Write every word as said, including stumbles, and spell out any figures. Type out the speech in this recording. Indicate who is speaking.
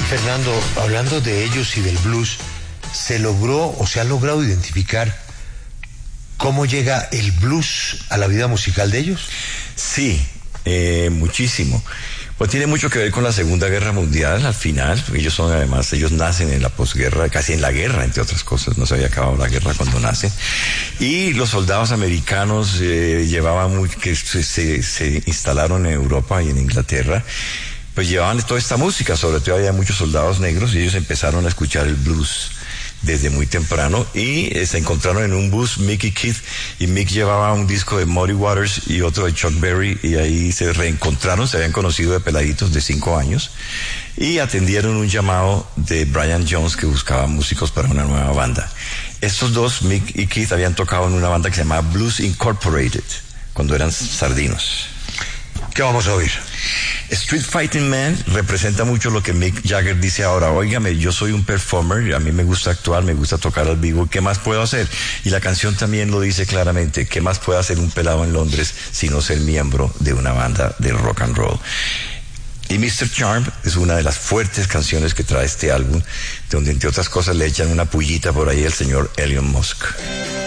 Speaker 1: Fernando, hablando de ellos y del blues, ¿se logró o se ha logrado identificar cómo llega el blues a la vida musical de ellos?
Speaker 2: Sí, eh, muchísimo. Pues tiene mucho que ver con la Segunda Guerra Mundial, al final. Ellos son, además, ellos nacen en la posguerra, casi en la guerra, entre otras cosas. No se había acabado la guerra cuando nacen. Y los soldados americanos eh, llevaban muy, que se, se, se instalaron en Europa y en Inglaterra, pues llevaban toda esta música. Sobre todo había muchos soldados negros y ellos empezaron a escuchar el blues desde muy temprano, y eh, se encontraron en un bus Mick y Keith, y Mick llevaba un disco de Muddy Waters y otro de Chuck Berry, y ahí se reencontraron, se habían conocido de peladitos de cinco años, y atendieron un llamado de Brian Jones, que buscaba músicos para una nueva banda. Estos dos, Mick y Keith, habían tocado en una banda que se llamaba Blues Incorporated, cuando eran sardinos.
Speaker 1: ¿Qué vamos a oír?
Speaker 2: Street Fighting Man representa mucho lo que Mick Jagger dice ahora. Óigame, yo soy un performer, a mí me gusta actuar, me gusta tocar al vivo, ¿qué más puedo hacer? Y la canción también lo dice claramente, ¿qué más puede hacer un pelado en Londres sino ser miembro de una banda de rock and roll? Y mister Charm es una de las fuertes canciones que trae este álbum, donde entre otras cosas le echan una pullita por ahí al señor Elon Musk.